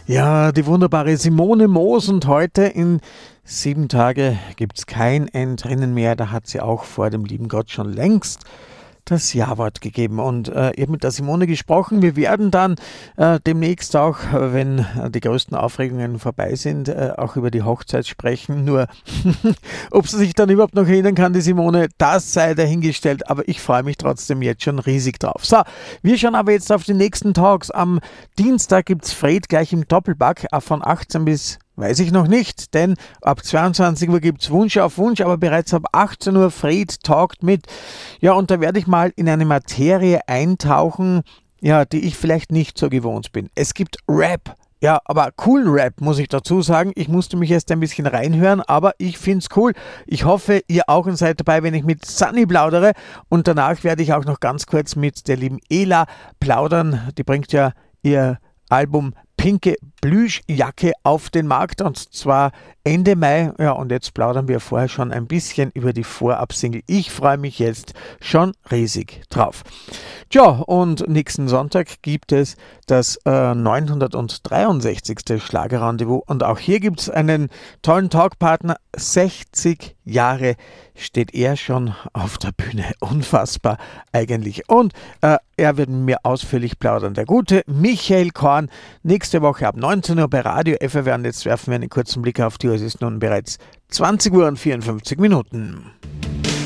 Ja, die wunderbare Simone Moos, und heute in 7 Tage gibt's kein Entrinnen mehr. Da hat sie auch vor dem lieben Gott schon längst das Ja-Wort gegeben. Und ich habe mit der Simone gesprochen. Wir werden dann demnächst auch, wenn die größten Aufregungen vorbei sind, auch über die Hochzeit sprechen. Nur, ob sie sich dann überhaupt noch erinnern kann, die Simone, das sei dahingestellt. Aber ich freue mich trotzdem jetzt schon riesig drauf. So, wir schauen aber jetzt auf die nächsten Talks. Am Dienstag gibt's Fred gleich im Doppelpack von 18 bis weiß ich noch nicht, denn ab 22 Uhr gibt es Wunsch auf Wunsch, aber bereits ab 18 Uhr Fred talkt mit. Ja, und da werde ich mal in eine Materie eintauchen, ja, die ich vielleicht nicht so gewohnt bin. Es gibt Rap. Ja, aber coolen Rap, muss ich dazu sagen. Ich musste mich erst ein bisschen reinhören, aber ich finde es cool. Ich hoffe, ihr auch, und seid dabei, wenn ich mit Sunny plaudere. Und danach werde ich auch noch ganz kurz mit der lieben Ela plaudern. Die bringt ja ihr Album Pinke Plüschjacke auf den Markt, und zwar Ende Mai. Ja, und jetzt plaudern wir vorher schon ein bisschen über die Vorab-Single. Ich freue mich jetzt schon riesig drauf. Tja, und nächsten Sonntag gibt es das 963. Schlagerrendezvous, und auch hier gibt es einen tollen Talkpartner. 60 Jahre steht er schon auf der Bühne. Unfassbar eigentlich. Und er wird mit mir ausführlich plaudern. Der gute Michael Korn, nächste Woche ab 19 Uhr bei Radio FFR. Und jetzt werfen wir einen kurzen Blick auf die Uhr. Es ist nun bereits 20 Uhr und 54 Minuten.